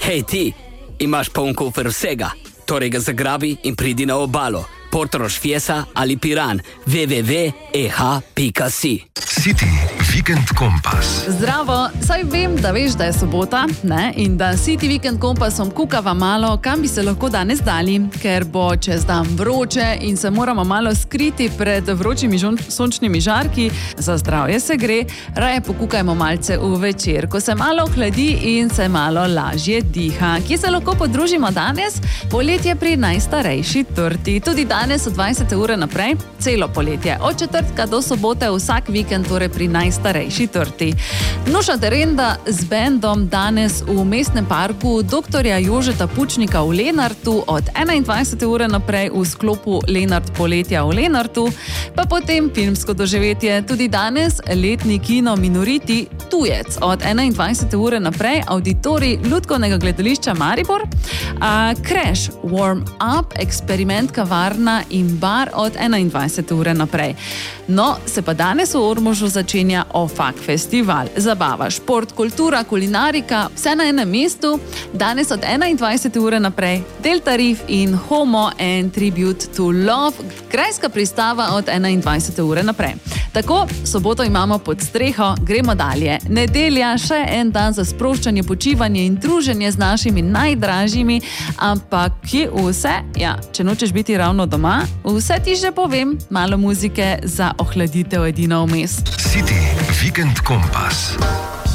Hej ti, imaš poln kufer vsega, torej ga zagrabi in pridi na obalo. Portorož, Fiesa ali Piran, www.eh.si. City Weekend Kompas. Zdravo, saj vem, da veš, da je sobota, ne? In da City Weekend Kompasom kukava malo, kam bi se lahko danes dali, ker bo čez dan vroče in se moramo malo skriti pred vročimi sončnimi žarki. Za zdravje se gre, raje pokukajmo malce v večer, ko se malo hladi in se malo lažje diha. Kje se lahko podružimo danes? Poletje pri najstarejši torti. Tudi danes od 20. ure naprej, celo poletje. Od četrtka do sobote vsak vikend, torej pri najstarejši torti. Nuša Terenda z bendom danes v mestnem parku doktorja Jožeta Pučnika v Lenartu od 21. ure naprej v sklopu Lenart poletja v Lenartu, pa potem filmsko doživetje. Tudi danes letni kino Minoriti Tujec od 21. ure naprej, auditorij Lutkovnega gledališča Maribor, Crash, Warm Up, eksperiment kavarna in bar od 21. ure naprej. No, se pa danes v Ormožu začenja OFAK festival. Zabava, šport, kultura, kulinarika, vse na enem mestu. Danes od 21. ure naprej Delta Reef in Homo and Tribute to Love, grajska pristava od 21. ure naprej. Tako, soboto imamo pod streho, gremo dalje. Nedelja, še en dan za sproščanje, počivanje in druženje z našimi najdražjimi, ampak kje vse? Ja, če nočeš biti ravno doma, vse ti že povem, malo muzike za ohladitev edino vmes. City Weekend Kompas.